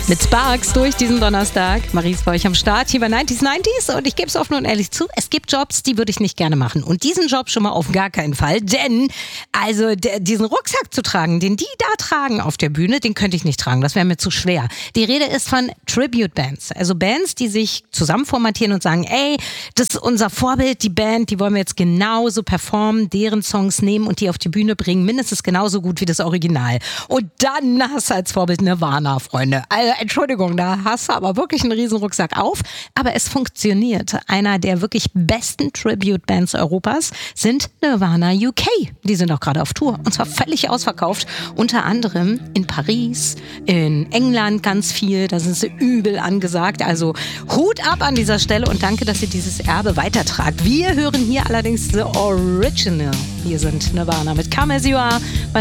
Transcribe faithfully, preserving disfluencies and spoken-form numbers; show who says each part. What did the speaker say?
Speaker 1: Mit Sparks durch diesen Donnerstag. Marie ist bei euch am Start hier bei neunzig neunzig und ich gebe es offen und ehrlich zu, es gibt Jobs, die würde ich nicht gerne machen. Und diesen Job schon mal auf gar keinen Fall, denn also der, diesen Rucksack zu tragen, den die da tragen auf der Bühne, den könnte ich nicht tragen, das wäre mir zu schwer. Die Rede ist von Tribute Bands, also Bands, die sich zusammen formatieren und sagen, ey, das ist unser Vorbild, die Band, die wollen wir jetzt genauso performen, deren Songs nehmen und die auf die Bühne bringen, mindestens genauso gut wie das Original. Und dann hast du als Vorbild Nirvana, Freunde. Also Entschuldigung, da hast du aber wirklich einen riesen Rucksack auf. Aber es funktioniert. Einer der wirklich besten Tribute-Bands Europas sind Nirvana U K. Die sind auch gerade auf Tour. Und zwar völlig ausverkauft. Unter anderem in Paris, in England ganz viel. Da sind sie übel angesagt. Also Hut ab an dieser Stelle und danke, dass ihr dieses Erbe weitertragt. Wir hören hier allerdings The Original. Hier sind Nirvana mit Come As You Are.